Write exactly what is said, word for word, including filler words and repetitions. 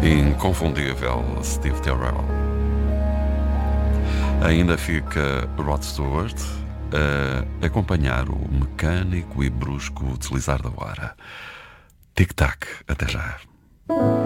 Inconfundível Steve Terrell. Ainda fica Rod Stewart a acompanhar o mecânico e brusco deslizar da hora. Tic-tac, até já.